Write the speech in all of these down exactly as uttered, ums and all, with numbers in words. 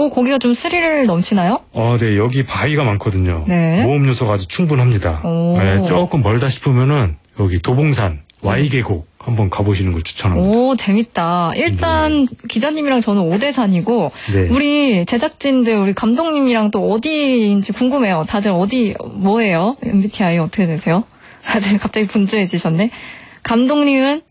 오, 거기가 좀 스릴 넘치나요? 어, 네, 여기 바위가 많거든요. 네. 모험 요소가 아주 충분합니다. 네, 조금 멀다 싶으면은 여기 도봉산 Y계곡 한번 가보시는 걸 추천합니다. 오, 재밌다. 일단 네. 기자님이랑 저는 오대산이고 네. 우리 제작진들, 우리 감독님이랑 또 어디인지 궁금해요. 다들 어디 뭐예요? 엠비티아이 어떻게 되세요? 다들 갑자기 분주해지셨네. 감독님은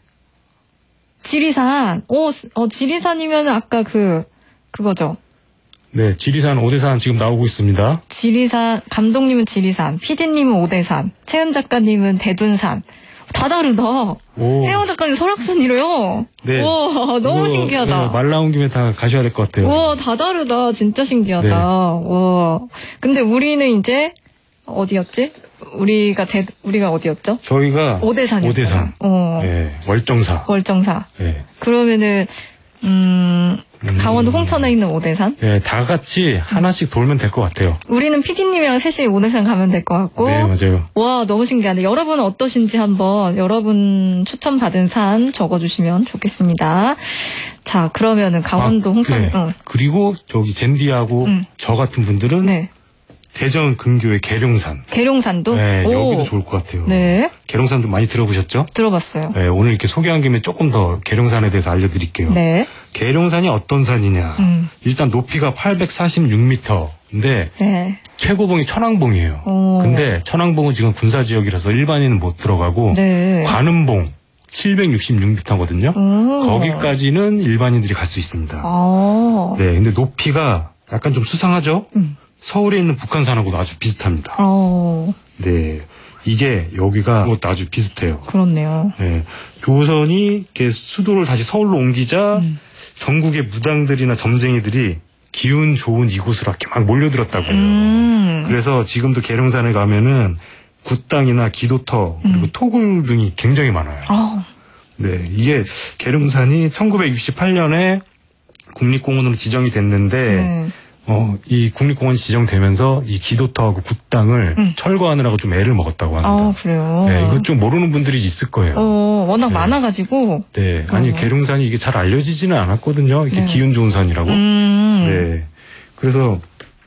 지리산. 오, 어, 지리산이면 아까 그 그거죠. 네, 지리산, 오대산 지금 나오고 있습니다. 지리산, 감독님은 지리산, 피디님은 오대산, 채은 작가님은 대둔산. 다 다르다. 혜영 작가님 설악산이래요. 네. 와, 너무 신기하다. 네, 말 나온 김에 다 가셔야 될 것 같아요. 와, 다 다르다. 진짜 신기하다. 네. 와. 근데 우리는 이제 어디였지? 우리가 대 우리가 어디였죠? 저희가 오대산이었죠. 오대산. 어. 네, 월정사. 월정사. 네. 그러면은 음. 강원도 홍천에 있는 오대산? 네, 다 같이 하나씩 돌면 될 것 같아요. 우리는 피디님이랑 셋이 오대산 가면 될 것 같고. 네, 맞아요. 와, 너무 신기하네. 여러분은 어떠신지 한번 여러분 추천받은 산 적어주시면 좋겠습니다. 자, 그러면은 강원도 아, 홍천. 네. 응. 그리고 저기 젠디하고 응. 저 같은 분들은 네. 대전 근교의 계룡산. 계룡산도? 네, 오. 여기도 좋을 것 같아요. 네. 계룡산도 많이 들어보셨죠? 들어봤어요. 네, 오늘 이렇게 소개한 김에 조금 더 계룡산에 대해서 알려드릴게요. 네. 계룡산이 어떤 산이냐. 음. 일단 높이가 팔백사십육 미터인데 네. 최고봉이 천왕봉이에요. 오. 근데 천왕봉은 지금 군사지역이라서 일반인은 못 들어가고 네. 관음봉 칠백육십육 미터거든요. 오. 거기까지는 일반인들이 갈 수 있습니다. 오. 네, 근데 높이가 약간 좀 수상하죠? 음. 서울에 있는 북한산하고도 아주 비슷합니다. 오. 네. 이게 여기가 그것도 아주 비슷해요. 그렇네요. 네. 조선이 이렇게 수도를 다시 서울로 옮기자 음. 전국의 무당들이나 점쟁이들이 기운 좋은 이곳으로 이렇게 막 몰려들었다고요. 음. 그래서 지금도 계룡산에 가면은 굿당이나 기도터 그리고 음. 토굴 등이 굉장히 많아요. 어. 네. 이게 계룡산이 천구백육십팔 년에 국립공원으로 지정이 됐는데 네. 어, 이 국립공원이 지정되면서 이 기도터하고 굿당을 음. 철거하느라고 좀 애를 먹었다고 합니다. 아, 그래요? 네, 이거 좀 모르는 분들이 있을 거예요. 어, 워낙 네. 많아가지고. 네, 아니, 어. 계룡산이 이게 잘 알려지지는 않았거든요. 이게 네. 기운 좋은 산이라고. 음. 네. 그래서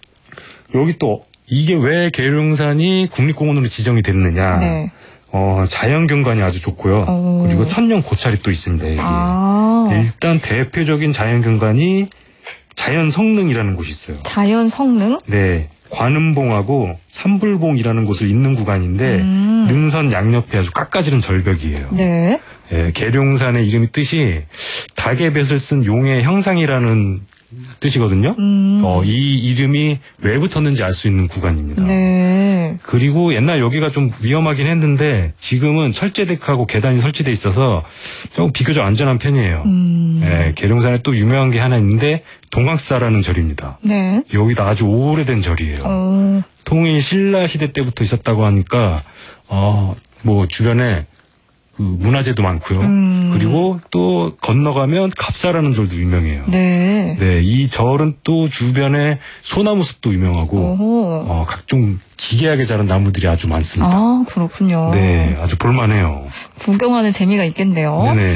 여기 또 이게 왜 계룡산이 국립공원으로 지정이 됐느냐. 네. 어, 자연경관이 아주 좋고요. 어. 그리고 천년 고찰이 또 있습니다, 여기. 아. 일단 대표적인 자연경관이 자연 성능이라는 곳이 있어요. 자연 성능? 네. 관음봉하고 삼불봉이라는 곳을 잇는 구간인데 음. 능선 양옆에 아주 깎아지른 절벽이에요. 네. 네. 계룡산의 이름이 뜻이 닭의 뱃을 쓴 용의 형상이라는 뜻이거든요. 음. 어, 이 이름이 왜 붙었는지 알 수 있는 구간입니다. 네. 그리고 옛날 여기가 좀 위험하긴 했는데 지금은 철제데크하고 계단이 설치돼 있어서 조금 비교적 안전한 편이에요. 음. 네, 계룡산에 또 유명한 게 하나 있는데 동학사라는 절입니다. 네. 여기도 아주 오래된 절이에요. 어. 통일 신라 시대 때부터 있었다고 하니까 어, 뭐 주변에 그 문화재도 많고요. 음. 그리고 또 건너가면 갑사라는 절도 유명해요. 네. 네, 이 절은 또 주변에 소나무 숲도 유명하고 어, 각종 기괴하게 자란 나무들이 아주 많습니다. 아, 그렇군요. 네, 아주 볼만해요. 구경하는 재미가 있겠네요. 네네.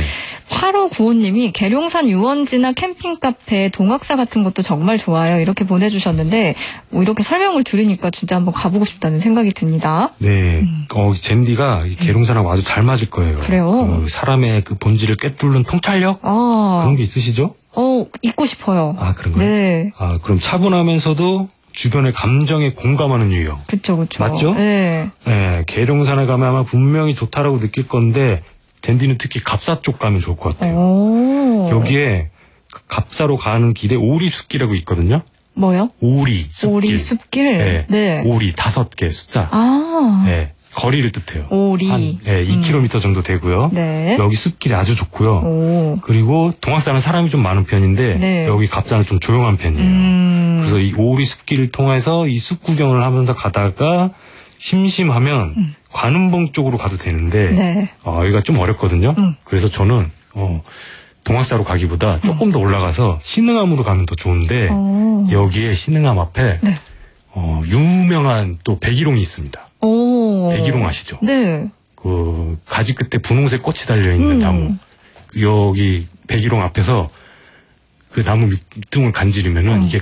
팔오구오님이 계룡산 유원지나 캠핑 카페, 동학사 같은 것도 정말 좋아요. 이렇게 보내주셨는데 뭐 이렇게 설명을 들으니까 진짜 한번 가보고 싶다는 생각이 듭니다. 네, 음. 어, 젠디가 계룡산하고 음. 아주 잘 맞을 거예요. 그래요? 그 사람의 그 본질을 꿰뚫는 통찰력? 아. 그런 게 있으시죠? 어, 있고 싶어요. 아, 그런가요? 네. 아, 그럼 차분하면서도 주변의 감정에 공감하는 유형. 그쵸, 그쵸. 맞죠? 네. 네, 계룡산에 가면 아마 분명히 좋다라고 느낄 건데, 댄디는 특히 갑사 쪽 가면 좋을 것 같아요. 오. 여기에 갑사로 가는 길에 오리숲길이라고 있거든요. 뭐요? 오리 숲길. 오리 숲길? 네. 네. 오리 다섯 개 숫자. 아. 네. 거리를 뜻해요. 오리. 한 네, 이 킬로미터 음. 정도 되고요. 네. 여기 숲길이 아주 좋고요. 오. 그리고 동학사는 사람이 좀 많은 편인데 네. 여기 갑사는 좀 조용한 편이에요. 음. 그래서 이 오리 숲길을 통해서 이 숲 구경을 하면서 가다가 심심하면 음. 관음봉 쪽으로 가도 되는데 네. 어, 여기가 좀 어렵거든요. 음. 그래서 저는 어, 동학사로 가기보다 조금 음. 더 올라가서 신흥암으로 가면 더 좋은데 오. 여기에 신흥암 앞에 네. 어, 유명한 또 백일홍이 있습니다. 오. 백일홍 아시죠? 네. 그 가지 끝에 분홍색 꽃이 달려 있는 음. 나무. 여기 백일홍 앞에서 그 나무 밑둥을 간지르면은 음. 이게